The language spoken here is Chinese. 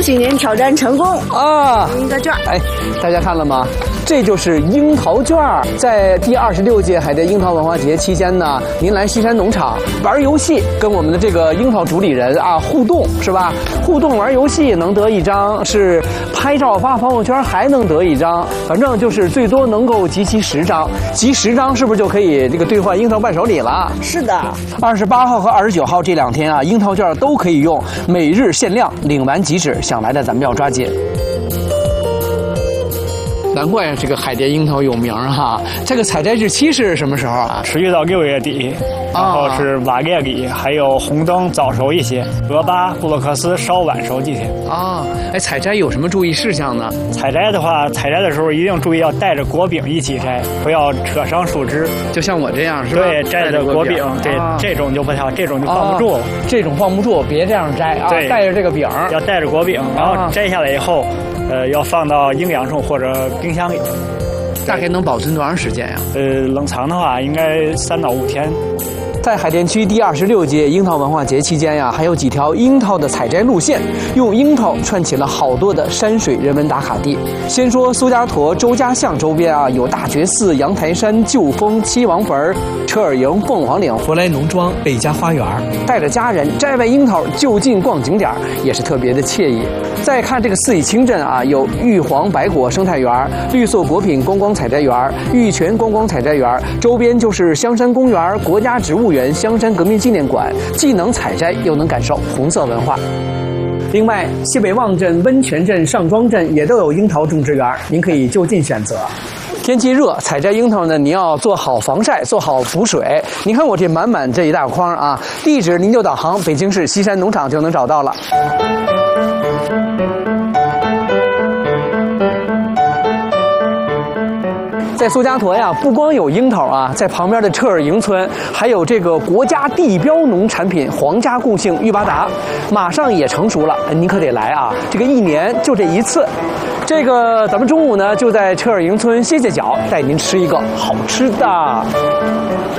新年挑战成功啊！一个券。 哎，大家看了吗？这就是樱桃券。在第26届海淀樱桃文化节期间呢，您来西山农场玩游戏，跟我们的这个樱桃主理人啊互动，是吧？互动玩游戏能得1张，是拍照发朋友圈还能得1张，反正就是最多能够集齐10张，集10张是不是就可以这个兑换樱桃伴手礼了？ 是的 ，28号和29号这2天啊，樱桃券都可以用，每日限量，领完即止，想来的咱们要抓紧。难怪这个海淀樱桃有名哈。这个采摘日期是什么时候啊？ 持续到6月底，然后是8月里，还有红灯早熟一些，俄巴、布洛克斯稍晚熟几天。 啊，哎，采摘有什么注意事项呢？ 采摘的话，采摘的时候一定注意要带着果柄一起摘，不要扯伤树枝。 就像我这样是吧？ 对，摘着果柄，对，这种就不太好，这种就放不住。 这种放不住，别这样摘啊！ 对， 带着这个柄， 要带着果柄，然后摘下来以后。要放到阴凉处或者冰箱里， 大概能保存多长时间呀？ 冷藏的话应该3到5天。 在海淀区第26届樱桃文化节期间呀，还有几条樱桃的采摘路线，用樱桃串起了好多的山水人文打卡地。先说苏家坨周家巷周边啊，有大觉寺、阳台山、旧峰、七王坟、车尔营、凤凰岭、福来农庄、贝家花园。带着家人摘完樱桃就近逛景点，也是特别的惬意。再看这个四乙清镇啊，有玉皇白果生态园、绿色果品观光采摘园、玉泉观光采摘园，周边就是香山公园、国家植物园、香山革命纪念馆，既能采摘又能感受红色文化。另外，西北望镇、温泉镇、上庄镇也都有樱桃种植园，您可以就近选择。天气热，采摘樱桃呢，您要做好防晒，做好补水。您看我这满这一大筐啊，地址您就导航北京市西山农场就能找到了。在苏家坨呀，不光有樱桃啊，在旁边的车尔营村还有这个国家地标农产品皇家共性玉巴达，马上也成熟了，您可得来啊！这个1年就这1次。这个咱们中午呢就在车尔营村歇脚，带您吃一个好吃的。